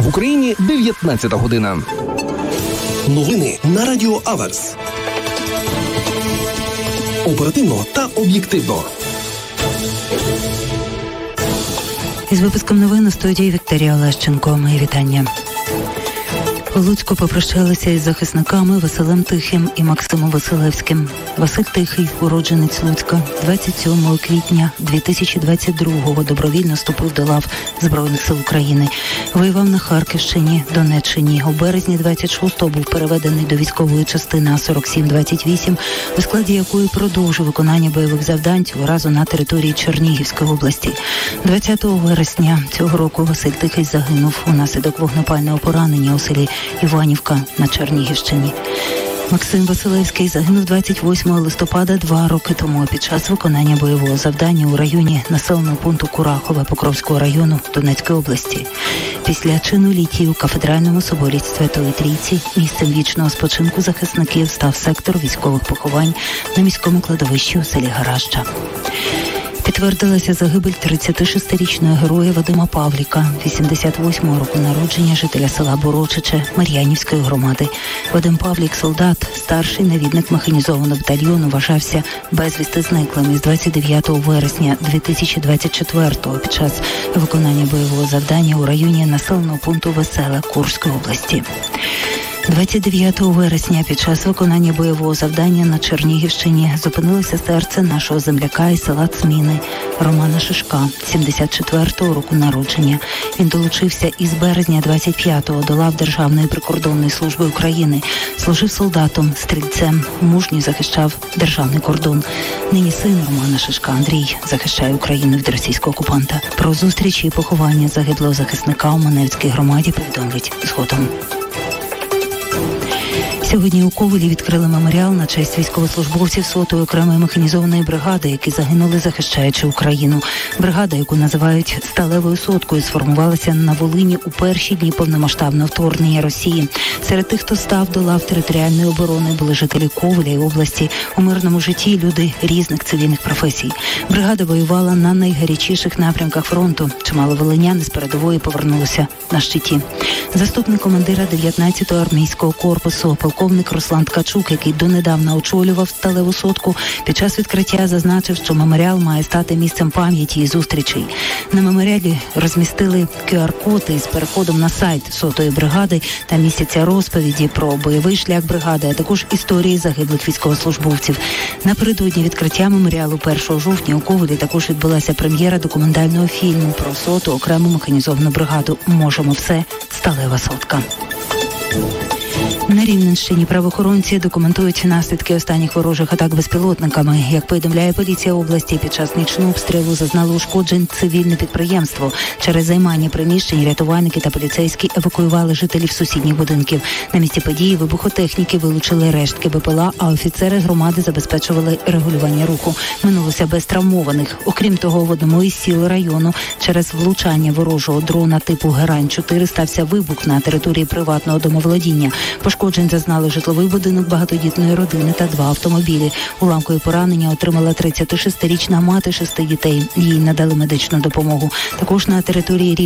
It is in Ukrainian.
В Україні 19 година. Новини на Радіо Аверс. Оперативно та об'єктивно. Із випуском новин у студії Вікторія Олещенко. Мої вітання. У Луцьку попрощалися із захисниками Василем Тихим і Максимом Василевським. Василь Тихий, уродженець Луцька, 27 квітня 2022-го добровільно вступив до лав Збройних сил України. Воював на Харківщині, Донеччині. У березні 26-го був переведений до військової частини А4728, у складі якої продовжив виконання бойових завдань цього разу на території Чернігівської області. 20 вересня цього року Василь Тихий загинув унаслідок вогнепального поранення у селі Іванівка на Чернігівщині. Максим Василевський загинув 28 листопада 2 роки тому під час виконання бойового завдання у районі населеного пункту Курахове Покровського району Донецької області. Після чину літії у кафедральному соборі Святої Трійці місцем вічного спочинку захисників став сектор військових поховань на міському кладовищі у селі Гаражча. Підтвердилася загибель 36-річного героя Вадима Павліка, 88-го року народження, жителя села Борочиче Мар'янівської громади. Вадим Павлік, солдат, старший навідник механізованого батальйону, вважався безвісти зниклим із 29 вересня 2024-го під час виконання бойового завдання у районі населеного пункту Веселе Курської області. 29 вересня під час виконання бойового завдання на Чернігівщині зупинилося серце нашого земляка із села Цміни Романа Шишка, 74-го року народження. Він долучився із березня 25-го до лав Державної прикордонної служби України. Служив солдатом, стрільцем, мужньо захищав державний кордон. Нині син Романа Шишка Андрій захищає Україну від російського окупанта. Про зустрічі і поховання загиблого захисника у Маневській громаді повідомлять згодом. Сьогодні у Ковелі відкрили меморіал на честь військовослужбовців 100-ї окремої механізованої бригади, які загинули, захищаючи Україну. Бригада, яку називають «Сталевою соткою», сформувалася на Волині у перші дні повномасштабного вторгнення Росії. Серед тих, хто став до лав територіальної оборони, були жителі Ковеля і області. У мирному житті люди різних цивільних професій. Бригада воювала на найгарячіших напрямках фронту. Чимало волинян з передової повернулося на щиті. Заступник командира 19-го армійського корпусу, полковник Руслан Ткачук, який донедавна очолював «Сталеву сотку», під час відкриття зазначив, що меморіал має стати місцем пам'яті і зустрічей. На меморіалі розмістили QR-код із переходом на сайт 100-ї бригади та містяться розповіді про бойовий шлях бригади, а також історії загиблих військовослужбовців. Напередодні відкриття меморіалу 1 жовтня у Ковелі також відбулася прем'єра документального фільму про 100-ту окрему механізовану бригаду «Можемо все. Сталева сотка». На Рівненщині правоохоронці документують наслідки останніх ворожих атак безпілотниками. Як повідомляє поліція області, під час нічного обстрілу зазнало ушкоджень цивільне підприємство. Через займання приміщень рятувальники та поліцейські евакуювали жителів сусідніх будинків. На місці події вибухотехніки вилучили рештки БПЛА, а офіцери громади забезпечували регулювання руху. Минулося без травмованих. Окрім того, в одному із сіл району через влучання ворожого дрона типу Герань-4 стався вибух на території приватного домоволодіння. Пошкоджень зазнали житловий будинок багатодітної родини та 2 автомобілі. Уламкові поранення отримала 36-річна мати 6 дітей. Їй надали медичну допомогу. Також на території